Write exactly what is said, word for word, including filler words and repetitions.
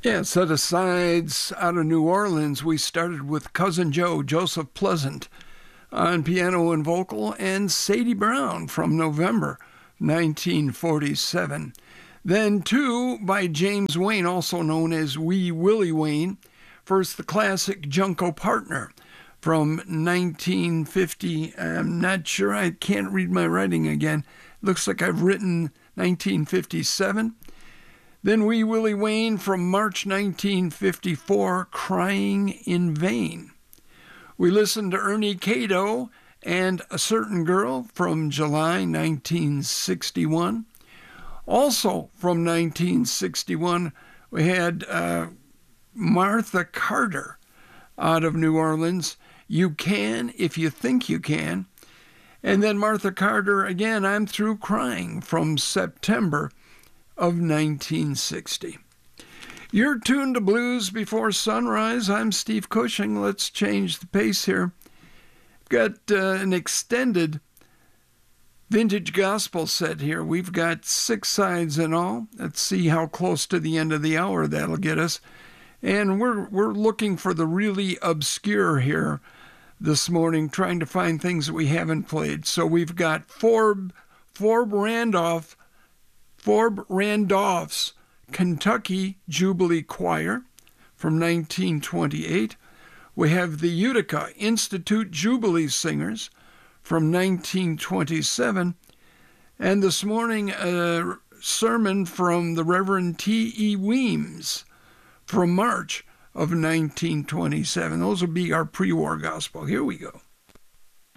Yeah, set-asides out of New Orleans. We started with Cousin Joe, Joseph Pleasant on piano and vocal, and Sadie Brown from November nineteen forty-seven. Then two by James Wayne, also known as Wee Willie Wayne. First, the classic Junko Partner from nineteen fifty. I'm not sure, I can't read my writing again. Looks like I've written nineteen fifty-seven. Then Wee Willie Wayne from March nineteen fifty-four, Crying in Vain. We listened to Ernie Cato and A Certain Girl from July nineteen sixty-one. Also from nineteen sixty-one, we had uh, Martha Carter out of New Orleans, You Can If You Think You Can. And then Martha Carter, again, I'm Through Crying from September of nineteen sixty. You're tuned to Blues Before Sunrise. I'm Steve Cushing. Let's change the pace here. Got uh, an extended vintage gospel set here. We've got six sides in all. Let's see how close to the end of the hour that'll get us. And we're we're looking for the really obscure here this morning, trying to find things that we haven't played. So we've got Forb, Forb Randolph, Forb Randolph's Kentucky Jubilee Choir from nineteen twenty-eight. We have the Utica Institute Jubilee Singers from nineteen twenty-seven. And this morning, a sermon from the Reverend T E Weems from March of nineteen twenty-seven. Those will be our pre-war gospel. Here we go.